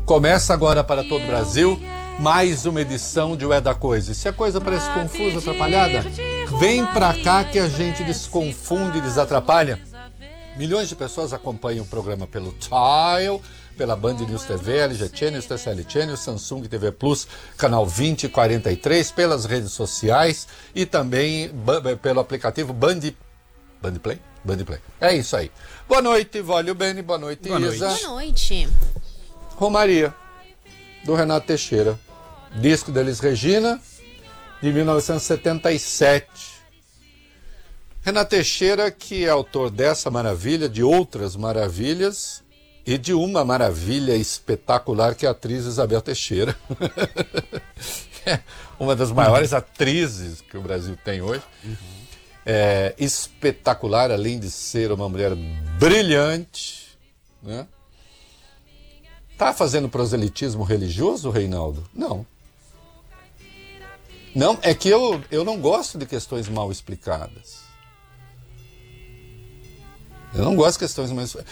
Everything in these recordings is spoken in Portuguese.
Começa agora para todo o Brasil mais uma edição de Ué da Coisa. E se a coisa parece confusa, atrapalhada, vem pra cá que a gente desconfunde e desatrapalha. Milhões de pessoas acompanham o programa pelo Tile, pela Band News TV, LG Channel, TCL Channel, Samsung TV Plus, canal 20 e 43, pelas redes sociais e também pelo aplicativo Band Play? Band Play. É isso aí. Boa noite, Vólio Bene. Boa noite, Isa. Boa noite. Romaria, do Renato Teixeira. Disco da Elis Regina, de 1977. Renato Teixeira, que é autor dessa maravilha, de outras maravilhas, e de uma maravilha espetacular que é a atriz Isabel Teixeira. É uma das maiores atrizes que o Brasil tem hoje. É espetacular, além de ser uma mulher brilhante, né? Tá fazendo proselitismo religioso, Reinaldo? Não. Não, é que eu não gosto de questões mal explicadas. Eu não gosto de questões mal explicadas.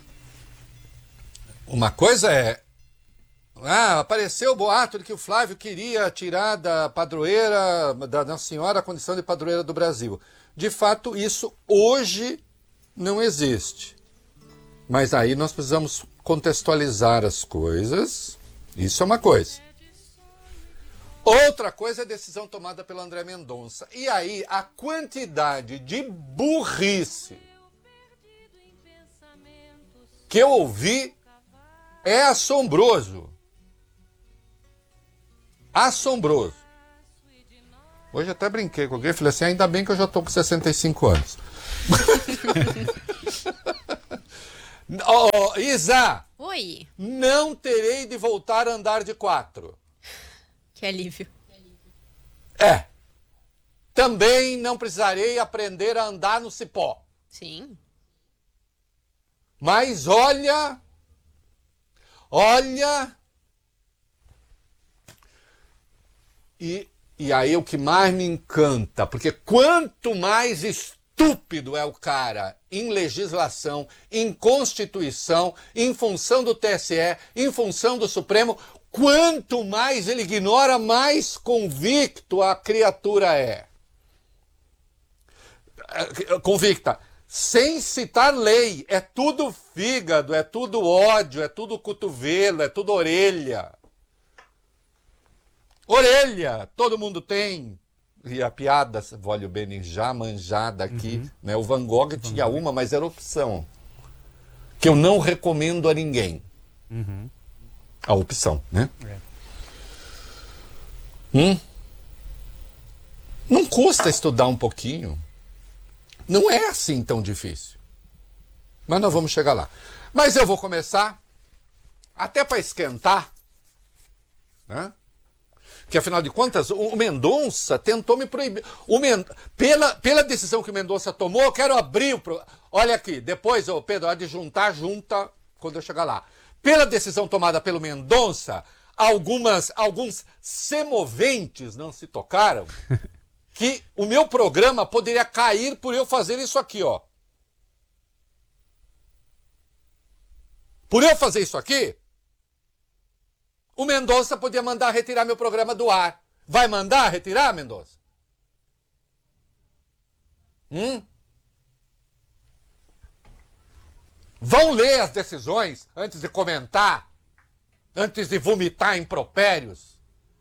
Uma coisa é... apareceu o boato de que o Flávio queria tirar da padroeira, da Nossa Senhora, a condição de padroeira do Brasil. De fato, isso hoje não existe. Mas aí nós precisamos contextualizar as coisas. Isso é uma coisa. Outra coisa é a decisão tomada pelo André Mendonça. E aí a quantidade de burrice que eu ouvi é assombroso. Assombroso. Hoje até brinquei com alguém e falei assim, ainda bem que eu já estou com 65 anos. Isa! Oi. Não terei de voltar a andar de 4. Que alívio. Também não precisarei aprender a andar no cipó. Sim. Mas olha... E aí o que mais me encanta, porque quanto mais estúpido é o cara em legislação, em Constituição, em função do TSE, em função do Supremo, quanto mais ele ignora, mais convicto a criatura é. Convicta. Sem citar lei. É tudo fígado, é tudo ódio, é tudo cotovelo, é tudo orelha. Orelha, todo mundo tem. E a piada, Vólio Bene, já manjada aqui, né? O Van Gogh tinha uma, mas era opção. Que eu não recomendo a ninguém. A opção, né? Não custa estudar um pouquinho. Não é assim tão difícil. Mas nós vamos chegar lá. Mas eu vou começar, até para esquentar, né? Que afinal de contas, o Mendonça tentou me proibir. Pela decisão que o Mendonça tomou, eu quero abrir o... Olha aqui, depois, Pedro, há de juntar, junta quando eu chegar lá. Pela decisão tomada pelo Mendonça, alguns semoventes não se tocaram que o meu programa poderia cair por eu fazer isso aqui, ó. Por eu fazer isso aqui, o Mendonça podia mandar retirar meu programa do ar. Vai mandar retirar, Mendonça? Vão ler as decisões antes de comentar, antes de vomitar impropérios.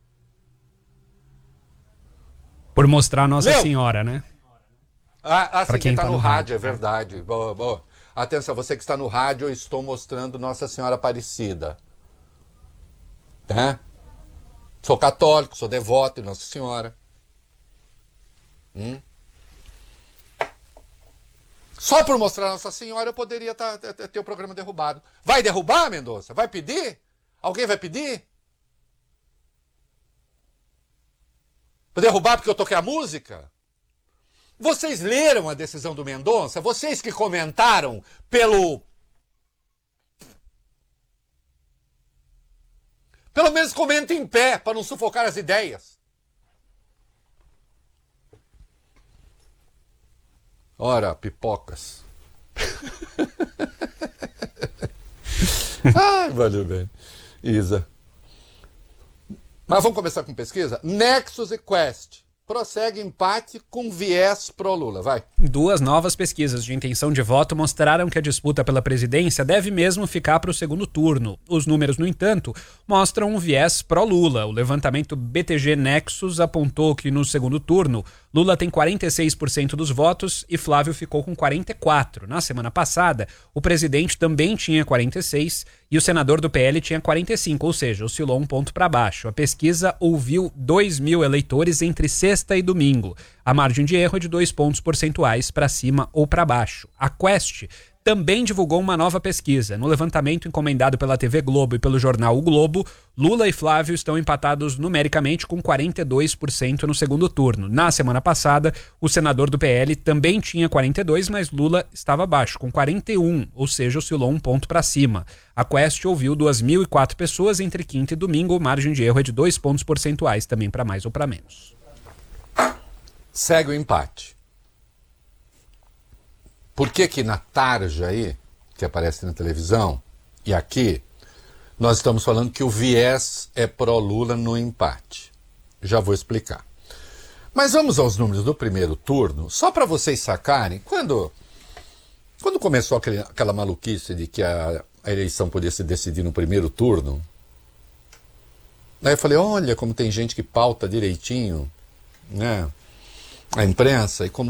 Por mostrar Nossa Senhora, né? Pra quem está no rádio, é verdade. Boa. Atenção, você que está no rádio, eu estou mostrando Nossa Senhora Aparecida. Tá? Sou católico, sou devoto de Nossa Senhora. Só por mostrar Nossa Senhora eu poderia ter o programa derrubado. Vai derrubar, Mendonça? Vai pedir? Alguém vai pedir? Vou derrubar porque eu toquei a música? Vocês leram a decisão do Mendonça? Vocês que comentaram pelo menos comentem em pé, para não sufocar as ideias. Ora, pipocas. Ai, valeu bem. Isa. Mas vamos começar com pesquisa? Nexus e Quest. Prossegue empate com viés pró-Lula. Vai. Duas novas pesquisas de intenção de voto mostraram que a disputa pela presidência deve mesmo ficar para o segundo turno. Os números, no entanto, mostram um viés pró-Lula. O levantamento BTG Nexus apontou que no segundo turno, Lula tem 46% dos votos e Flávio ficou com 44%. Na semana passada, o presidente também tinha 46% e o senador do PL tinha 45%, ou seja, oscilou um ponto para baixo. A pesquisa ouviu 2.000 eleitores entre sexta e domingo. A margem de erro é de 2 pontos percentuais para cima ou para baixo. A Quest também divulgou uma nova pesquisa. No levantamento encomendado pela TV Globo e pelo jornal O Globo, Lula e Flávio estão empatados numericamente com 42% no segundo turno. Na semana passada, o senador do PL também tinha 42%, mas Lula estava abaixo, com 41%, ou seja, oscilou um ponto para cima. A Quest ouviu 2.004 pessoas entre quinta e domingo. Margem de erro é de 2 pontos percentuais, também para mais ou para menos. Segue o empate. Por que na tarja aí, que aparece na televisão, e aqui, nós estamos falando que o viés é pró-Lula no empate? Já vou explicar. Mas vamos aos números do primeiro turno, só para vocês sacarem, quando começou aquela maluquice de que a eleição podia se decidir no primeiro turno, aí eu falei, olha como tem gente que pauta direitinho, né, a imprensa, e como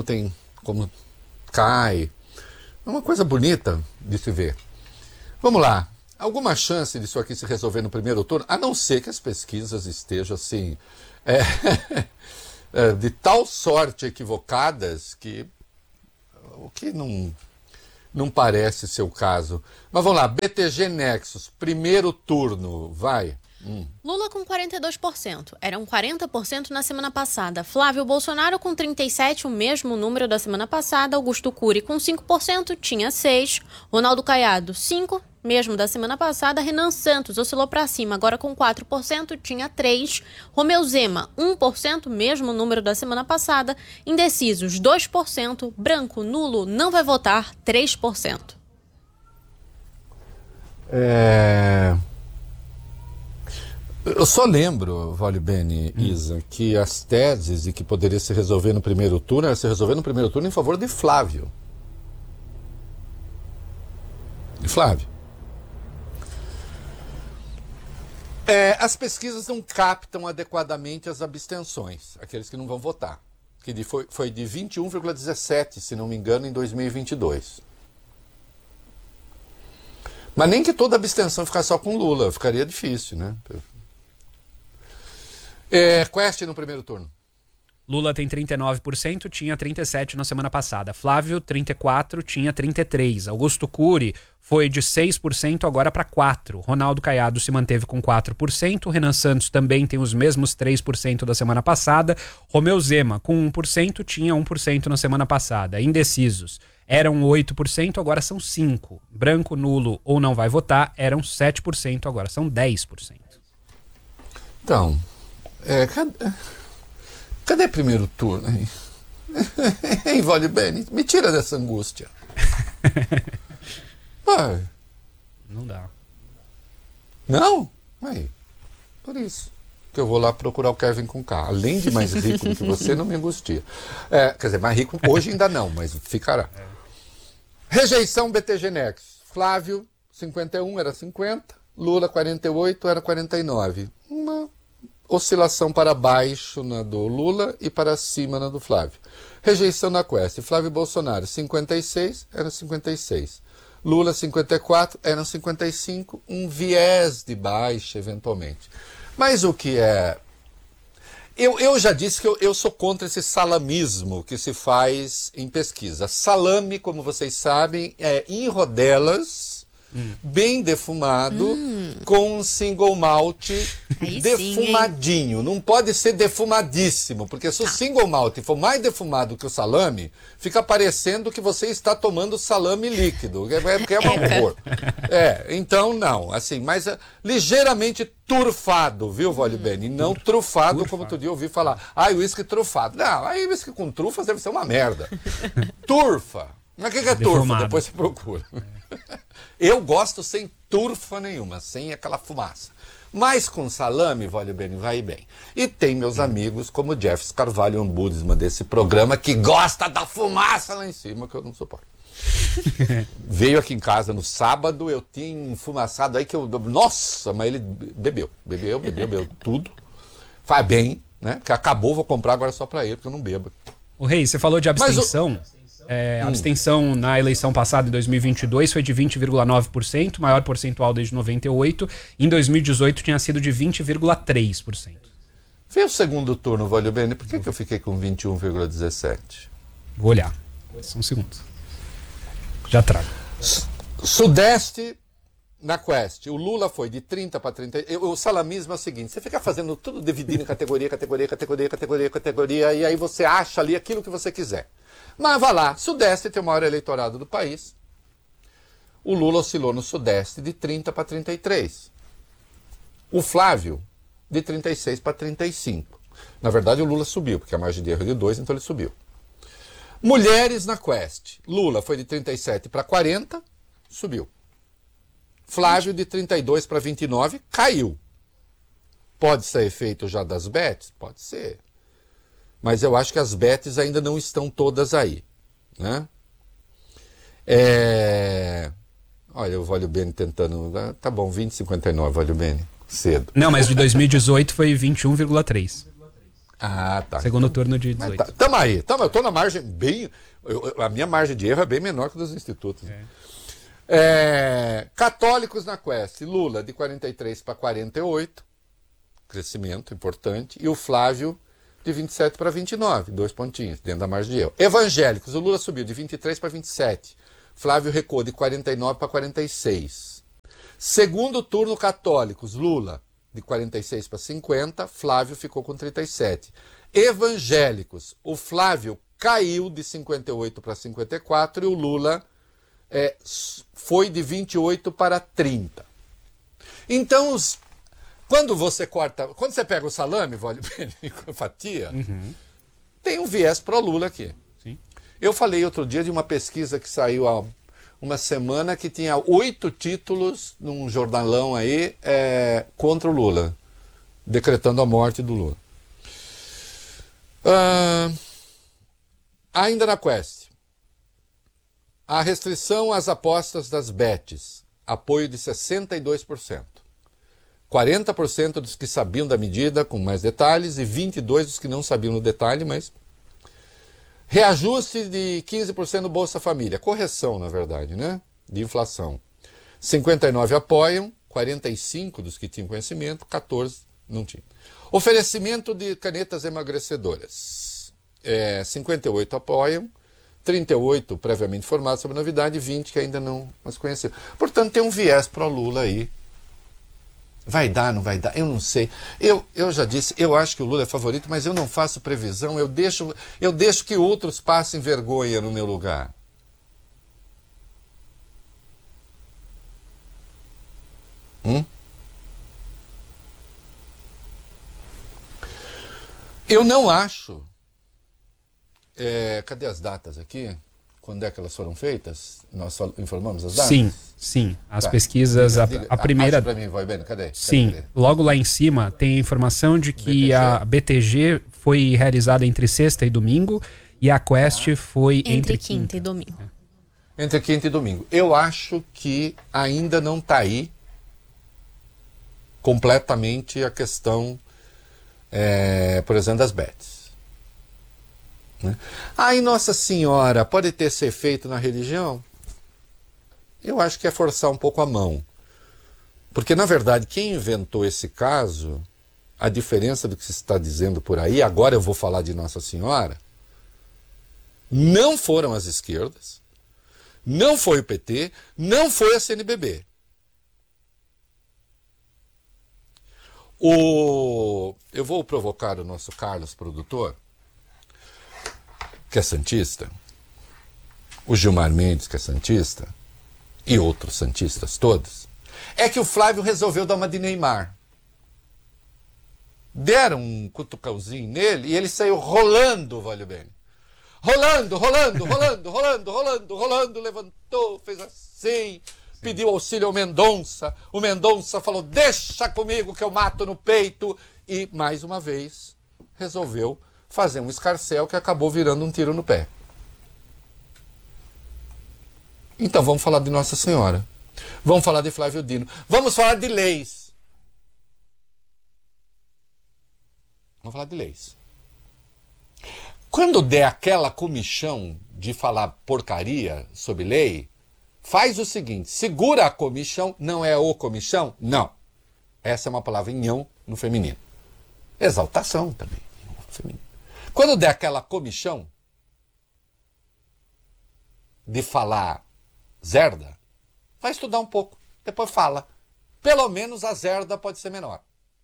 cai. É uma coisa bonita de se ver. Vamos lá. Alguma chance disso aqui se resolver no primeiro turno? A não ser que as pesquisas estejam assim, de tal sorte equivocadas que o que não parece ser o caso. Mas vamos lá. BTG Nexus, primeiro turno, vai. Lula com 42%. Eram 40% na semana passada. Flávio Bolsonaro com 37%, o mesmo número da semana passada. Augusto Cury com 5%, tinha 6%. Ronaldo Caiado, 5%, mesmo da semana passada. Renan Santos oscilou para cima, agora com 4%, tinha 3%. Romeu Zema, 1%, mesmo número da semana passada. Indecisos, 2%. Branco, nulo, não vai votar, 3%. Eu só lembro, Vale Bene, Isa, que as teses de que poderia se resolver no primeiro turno era se resolver no primeiro turno em favor de Flávio. De Flávio. As pesquisas não captam adequadamente as abstenções, aqueles que não vão votar. Que foi de 21,17%, se não me engano, em 2022. Mas nem que toda abstenção ficasse só com Lula, ficaria difícil, né? Quest no primeiro turno. Lula tem 39%, tinha 37% na semana passada. Flávio, 34%, tinha 33%. Augusto Cury foi de 6% agora para 4%. Ronaldo Caiado se manteve com 4%. Renan Santos também tem os mesmos 3% da semana passada. Romeu Zema com 1%, tinha 1% na semana passada. Indecisos eram 8%, agora são 5%. Branco, nulo ou não vai votar eram 7%, agora são 10%. Então, cadê primeiro turno, hein? Hein, Vale Bene? Me tira dessa angústia. Vai. Não dá. Não? Aí, por isso que eu vou lá procurar o Kevin com K. Além de mais rico do que você, não me angustia. Quer dizer, mais rico hoje ainda não, mas ficará. Rejeição BTG Nexus. Flávio, 51 era 50. Lula, 48 era 49. Uma oscilação para baixo na do Lula e para cima na do Flávio. Rejeição na Quest. Flávio Bolsonaro, 56 era 56. Lula, 54 eram 55. Um viés de baixa, eventualmente. Mas o que é... Eu já disse que eu sou contra esse salamismo que se faz em pesquisa. Salame, como vocês sabem, é em rodelas, bem defumado, com um single malt Aí defumadinho. Não pode ser defumadíssimo, porque se o single malt for mais defumado que o salame, fica parecendo que você está tomando salame líquido, porque é um horror. Então não, assim, mas ligeiramente trufado, viu, Vale Bene? Não trufado, como outro dia eu ouvi falar. Uísque trufado. Não, aí uísque com trufas deve ser uma merda. Turfa. Mas o que é turfa? Depois você procura. Eu gosto sem turfa nenhuma, sem aquela fumaça. Mas com salame, vale bem, vai bem. E tem meus amigos como o Jeff Carvalho, um Burisman desse programa, que gosta da fumaça lá em cima, que eu não suporto. Veio aqui em casa no sábado, eu tinha enfumaçado aí que eu... Nossa, mas ele bebeu tudo. Faz bem, né? Que acabou, vou comprar agora só pra ele, porque eu não bebo. O Rei, você falou de abstenção. A abstenção na eleição passada, em 2022, foi de 20,9%, maior percentual desde 98. Em 2018 tinha sido de 20,3%. Veio o segundo turno, Valeu Bene, por que eu fiquei com 21,17%? Vou olhar. Só um segundo. Já trago. Sudeste, na Quest, o Lula foi de 30 para 30. O salamismo é o seguinte: você fica fazendo tudo dividindo em categoria, e aí você acha ali aquilo que você quiser. Mas vá lá, Sudeste tem o maior eleitorado do país. O Lula oscilou no Sudeste de 30 para 33. O Flávio, de 36 para 35. Na verdade, o Lula subiu, porque a margem de erro é de 2, então ele subiu. Mulheres na Quest. Lula foi de 37 para 40, subiu. Flávio de 32 para 29, caiu. Pode ser efeito já das bets? Pode ser. Mas eu acho que as bets ainda não estão todas aí, né? Olha, o Valeu Bene tentando... Tá bom, 20,59, Valeu Bene, cedo. Não, mas de 2018 foi 21,3. Ah, tá. Segundo turno de 18. Tá, tamo aí. Eu tô na margem bem... a minha margem de erro é bem menor que a dos institutos. Católicos na Quest. Lula de 43 para 48. Crescimento importante. E o Flávio de 27 para 29. 2 pontinhos dentro da margem de erro. Evangélicos. O Lula subiu de 23 para 27. Flávio recuou de 49 para 46. Segundo turno, católicos. Lula de 46 para 50, Flávio ficou com 37. Evangélicos, o Flávio caiu de 58 para 54 e o Lula foi de 28 para 30. Então, quando você pega o salame, vale com fatia, tem um viés pro Lula aqui. Sim. Eu falei outro dia de uma pesquisa que saiu há uma semana que tinha 8 títulos num jornalão aí contra o Lula, decretando a morte do Lula. Ainda na Quest, a restrição às apostas das bets, apoio de 62%. 40% dos que sabiam da medida com mais detalhes e 22% dos que não sabiam no detalhe, mas... Reajuste de 15% no Bolsa Família. Correção, na verdade, né? De inflação. 59 apoiam, 45 dos que tinham conhecimento, 14 não tinham. Oferecimento de canetas emagrecedoras. 58 apoiam, 38 previamente informados sobre a novidade, 20 que ainda não as conheciam. Portanto, tem um viés pro Lula aí. Vai dar, não vai dar? Eu não sei. Eu já disse, eu acho que o Lula é favorito, mas eu não faço previsão. Eu deixo que outros passem vergonha no meu lugar. Eu não acho... cadê as datas aqui? Quando é que elas foram feitas? Nós informamos as datas? Sim. As pesquisas, a primeira... Para mim, vai bem, cadê? Sim, logo lá em cima tem a informação de que a BTG foi realizada entre sexta e domingo e a Quest foi entre quinta e domingo. Entre quinta e domingo. Eu acho que ainda não está aí completamente a questão, por exemplo, das bets. Ai, Nossa Senhora, pode ter esse efeito na religião? Eu acho que é forçar um pouco a mão. Porque, na verdade, quem inventou esse caso, a diferença do que se está dizendo por aí, agora eu vou falar de Nossa Senhora, não foram as esquerdas, não foi o PT, não foi a CNBB. Eu vou provocar o nosso Carlos, produtor, que é santista, o Gilmar Mendes, que é santista, e outros santistas todos, é que o Flávio resolveu dar uma de Neymar. Deram um cutucãozinho nele e ele saiu rolando, Valeu Bene. Rolando, levantou, fez assim, pediu auxílio ao Mendonça. O Mendonça falou, deixa comigo que eu mato no peito. E, mais uma vez, resolveu fazer um escarcéu que acabou virando um tiro no pé. Então vamos falar de Nossa Senhora. Vamos falar de Flávio Dino. Vamos falar de leis. Vamos falar de leis. Quando der aquela comichão de falar porcaria sobre lei, faz o seguinte, segura a comichão, não é o comichão? Não. Essa é uma palavra em nhão no feminino. Exaltação também, no feminino. Quando der aquela comichão de falar zerda, vai estudar um pouco, depois fala. Pelo menos a zerda pode ser menor.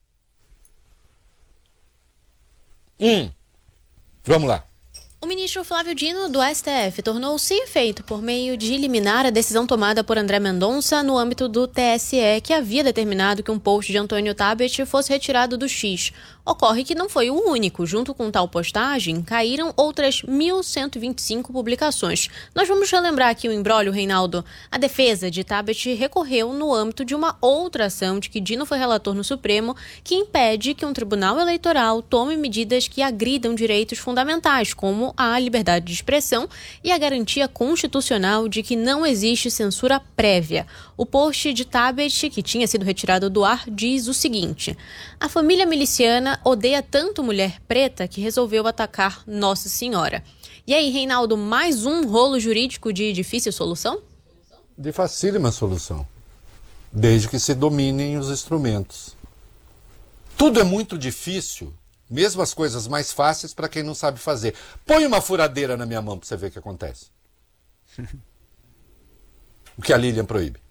Vamos lá. O ministro Flávio Dino, do STF, tornou-se efeito por meio de liminar a decisão tomada por André Mendonça no âmbito do TSE, que havia determinado que um post de Antônio Tabet fosse retirado do X. Ocorre que não foi o único. Junto com tal postagem, caíram outras 1.125 publicações. Nós vamos relembrar aqui o imbróglio, Reinaldo. A defesa de Tabet recorreu no âmbito de uma outra ação de que Dino foi relator no Supremo, que impede que um tribunal eleitoral tome medidas que agridam direitos fundamentais, como a liberdade de expressão e a garantia constitucional de que não existe censura prévia. O post de Tabet, que tinha sido retirado do ar, diz o seguinte: a família miliciana odeia tanto mulher preta que resolveu atacar Nossa Senhora. E aí, Reinaldo, mais um rolo jurídico de difícil solução? De facílima solução, desde que se dominem os instrumentos. Tudo é muito difícil, mesmo as coisas mais fáceis para quem não sabe fazer. Põe uma furadeira na minha mão para você ver o que acontece. O que a Lilian proíbe.